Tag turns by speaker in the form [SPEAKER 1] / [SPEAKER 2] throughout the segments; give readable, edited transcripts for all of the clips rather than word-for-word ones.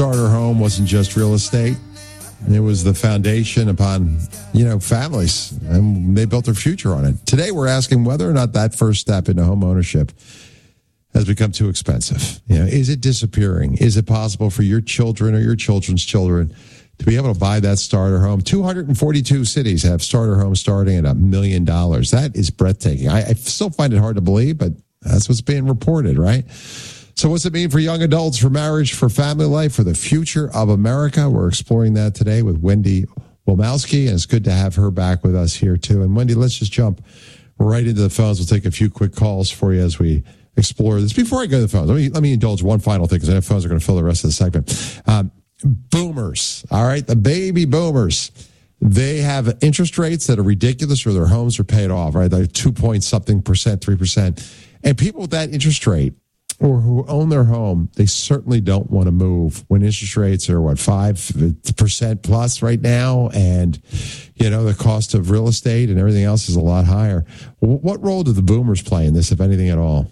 [SPEAKER 1] starter home wasn't just real estate. It was the foundation upon, families, and they built their future on it. Today, we're asking whether or not that first step into home ownership has become too expensive. Is it disappearing? Is it possible for your children or your children's children to be able to buy that starter home? 242 cities have starter homes starting at $1 million. That is breathtaking. I still find it hard to believe, but that's what's being reported, right? So what's it mean for young adults, for marriage, for family life, for the future of America? We're exploring that today with Wendy Wolmowski, and it's good to have her back with us here, too. And Wendy, let's just jump right into the phones. We'll take a few quick calls for you as we explore this. Before I go to the phones, let me indulge one final thing, because I know phones are going to fill the rest of the segment. Boomers, all right, the baby boomers. They have interest rates that are ridiculous, or their homes are paid off, right? Like 2-point-something%, 3%. And people with that interest rate, or who own their home, they certainly don't want to move when interest rates are, 5% plus right now, and, the cost of real estate and everything else is a lot higher. What role do the boomers play in this, if anything at all?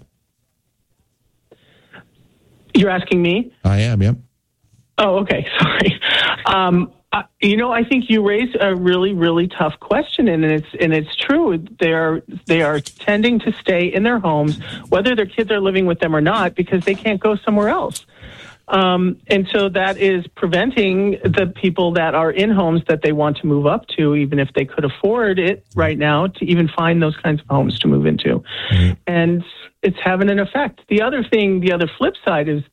[SPEAKER 2] You're asking me?
[SPEAKER 1] I am, yep.
[SPEAKER 2] Oh, okay. Sorry. I think you raised a really, really tough question, and it's true. They are tending to stay in their homes, whether their kids are living with them or not, because they can't go somewhere else. And so that is preventing the people that are in homes that they want to move up to, even if they could afford it right now, to even find those kinds of homes to move into. Mm-hmm. And it's having an effect. The other flip side is,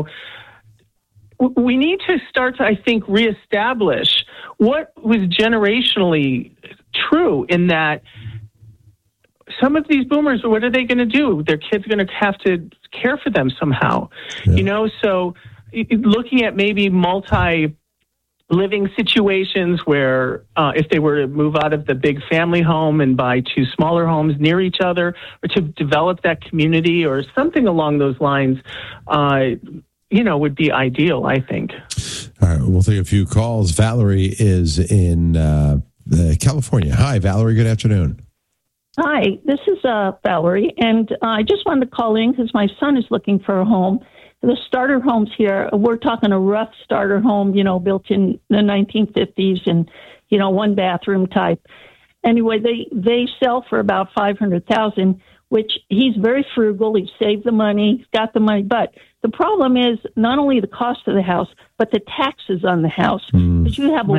[SPEAKER 2] we need to start to, I think, reestablish what was generationally true, in that some of these boomers, what are they going to do? Their kids are going to have to care for them somehow. Yeah. So looking at maybe multi-living situations where if they were to move out of the big family home and buy 2 smaller homes near each other, or to develop that community or something along those lines, would be ideal, I think.
[SPEAKER 1] All right, we'll take a few calls. Valerie is in California. Hi, Valerie. Good afternoon.
[SPEAKER 3] Hi, this is Valerie, and I just wanted to call in because my son is looking for a home. The starter homes here, we're talking a rough starter home, built in the 1950s and, 1-bathroom type. Anyway, they sell for about $500,000, which he's very frugal. He's saved the money, he's got the money, but the problem is not only the cost of the house, but the taxes on the house. Because you have a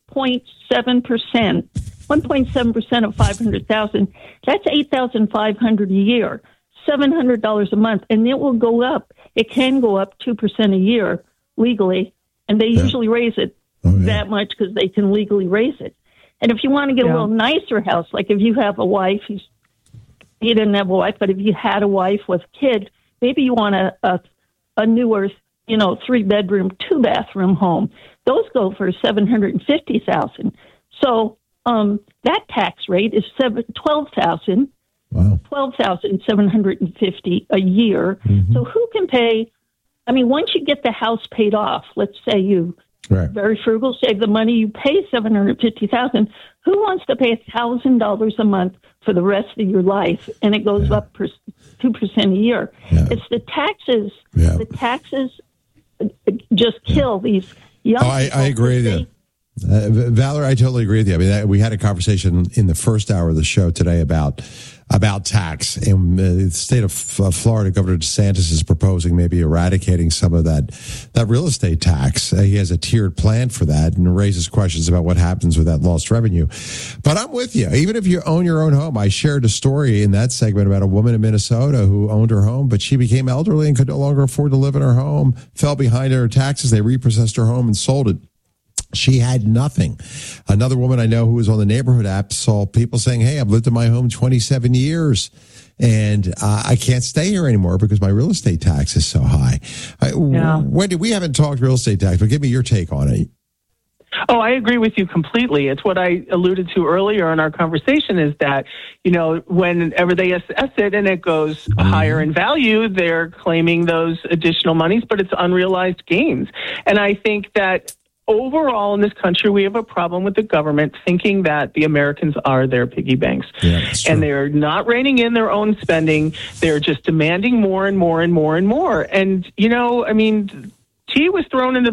[SPEAKER 3] 1.7%. 1.7% of $500,000. That's $8,500 a year, $700 a month, and it will go up. It can go up 2% a year legally, and they usually raise it that much because they can legally raise it. And if you want to get a little nicer house, like if you have a wife, he didn't have a wife, but if you had a wife with a kid, maybe you want a newer, 3-bedroom, 2-bathroom home. Those go for $750,000. So that tax rate is $12,000. Wow. $12,750 a year. Mm-hmm. So who can pay? I mean, once you get the house paid off, let's say you very frugal, save the money, you pay $750,000. Who wants to pay $1,000 a month for the rest of your life? And it goes up 2% a year. Yeah. It's the taxes. Yeah. The taxes just kill these young people.
[SPEAKER 1] I agree with you. Valerie, I totally agree with you. I mean, we had a conversation in the first hour of the show today about tax. And the state of Florida, Governor DeSantis is proposing maybe eradicating some of that real estate tax. He has a tiered plan for that, and raises questions about what happens with that lost revenue. But I'm with you. Even if you own your own home, I shared a story in that segment about a woman in Minnesota who owned her home, but she became elderly and could no longer afford to live in her home, fell behind in her taxes. They repossessed her home and sold it. She had nothing. Another woman I know who was on the neighborhood app saw people saying, hey, I've lived in my home 27 years and I can't stay here anymore because my real estate tax is so high. Wendy, we haven't talked real estate tax, but give me your take on it.
[SPEAKER 2] Oh, I agree with you completely. It's what I alluded to earlier in our conversation, is that, whenever they assess it and it goes higher in value, they're claiming those additional monies, but it's unrealized gains. And I think that overall in this country, we have a problem with the government thinking that the Americans are their piggy banks. Yeah, and they're not reining in their own spending. They're just demanding more and more and more and more. And, tea was thrown into